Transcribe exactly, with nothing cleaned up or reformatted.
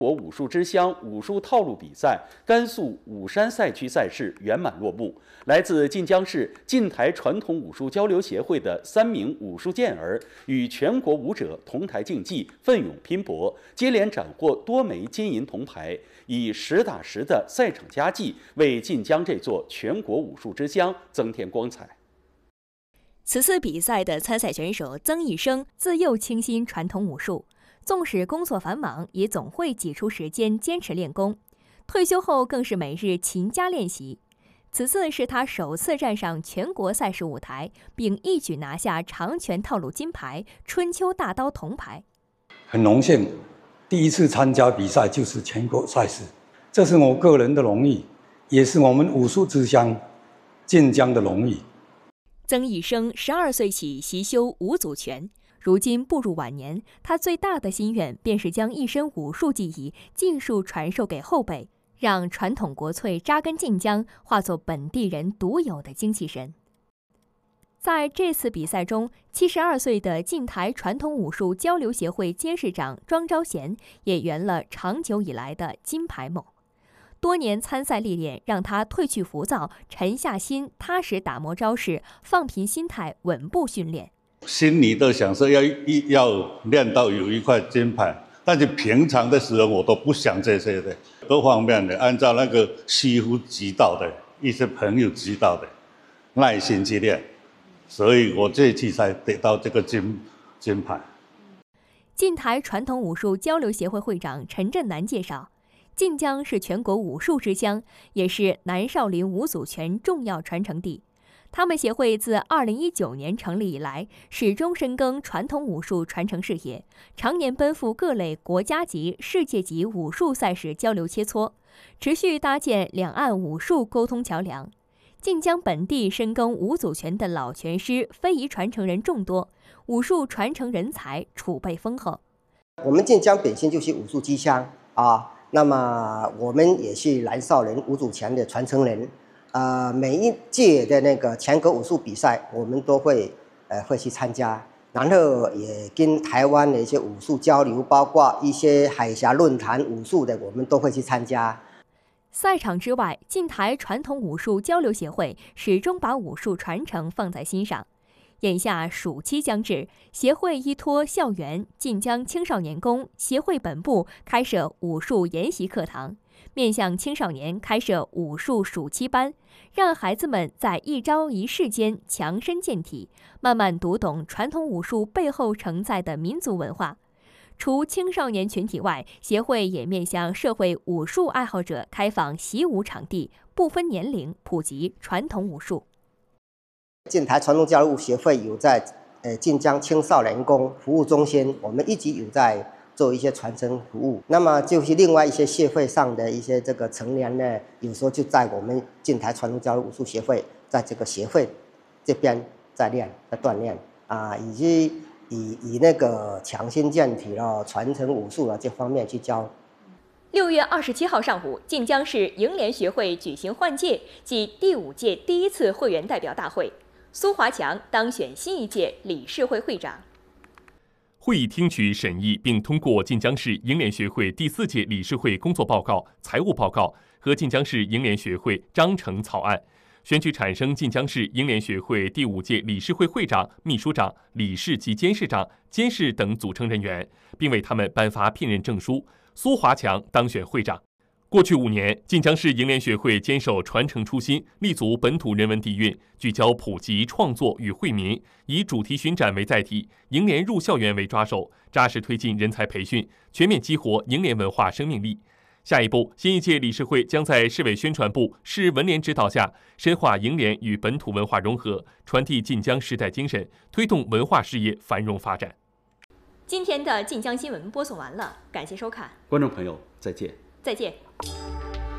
国武术之乡武术套路比赛甘肃武山赛区赛事圆满落幕。来自晋江市晋台传统武术交流协会的三名武术健儿与全国武者同台竞技，奋勇拼搏，接连斩获多枚金银铜牌，以实打实的赛场佳绩为晋江这座全国武术之乡增添光彩。 此次比赛的参赛选手曾义生自幼倾心传统武术，纵使工作繁忙，也总会挤出时间坚持练功。退休后更是每日勤加练习。此次是他首次站上全国赛事舞台，并一举拿下长拳套路金牌、春秋大刀铜牌。 很荣幸，第一次参加比赛就是全国赛事，这是我个人的荣誉，也是我们武术之乡晋江的荣誉。 曾义生十二岁起习修五祖拳，如今步入晚年，他最大的心愿便是将一身武术技艺尽数传授给后辈，让传统国粹扎根晋江，化作本地人独有的精气神。在这次比赛中，七十二岁的晋台传统武术交流协会监事长庄昭贤也圆了长久以来的金牌梦。多年参赛历练让他褪去浮躁，沉下心，踏实打磨招式，放平心态，稳步训练。 心里都想说要要练到有一块金牌，但是平常的时候我都不想这些的，各方面的按照那个师傅指导的，一些朋友指导的，耐心去练，所以我这次才得到这个金金牌。 晋台传统武术交流协会会长陈振南介绍，晋江是全国武术之乡，也是南少林五祖拳重要传承地。他们协会自二零一九年成立以来，始终深耕传统武术传承事业，常年奔赴各类国家级、世界级武术赛事交流切磋，持续搭建两岸武术沟通桥梁。晋江本地深耕五祖拳的老拳师、非遗传承人众多，武术传承人才储备丰厚。 我们晋江本身就是武术之乡啊，那么我们也是南少林五祖拳的传承人。呃，每一届的那个全国武术比赛，我们都会呃会去参加，然后也跟台湾的一些武术交流，包括一些海峡论坛武术的，我们都会去参加。 赛场之外，晋台传统武术交流协会始终把武术传承放在心上。眼下暑期将至，协会依托校园晋江青少年宫协会本部开设武术研习课堂，面向青少年开设武术暑期班，让孩子们在一招一式间强身健体，慢慢读懂传统武术背后承载的民族文化。除青少年群体外，协会也面向社会武术爱好者开放习武场地，不分年龄普及传统武术。 晋台传统交流协会有在呃晋江青少年宫服务中心，我们一直有在做一些传承服务。那么就是另外一些协会上的一些这个成员呢，有时候就在我们晋台传统交流武术协会，在这个协会这边在练在锻炼啊，以及以以那个强身健体了、传承武术了这方面去教。 六月二十七号上午，晋江市营联学会举行换届暨第五届第一次会员代表大会。苏华强当选新一届理事会会长。 会议听取审议并通过晋江市营联学会第四届理事会工作报告、财务报告和晋江市营联学会章程草案，选举产生晋江市营联学会第五届理事会会长、秘书长、理事及监事长、监事等组成人员，并为他们颁发聘任证书。苏华强当选会长。过去五年，晋江市营联学会坚守传承初心，立足本土人文底蕴，聚焦普及创作与惠民，以主题巡展为载体，营联入校园为抓手，扎实推进人才培训，全面激活营联文化生命力。下一步，新一届理事会将在市委宣传部、市文联指导下，深化营联与本土文化融合，传递晋江时代精神，推动文化事业繁荣发展。 今天的晋江新闻播送完了，感谢收看， 观众朋友再见。 再见。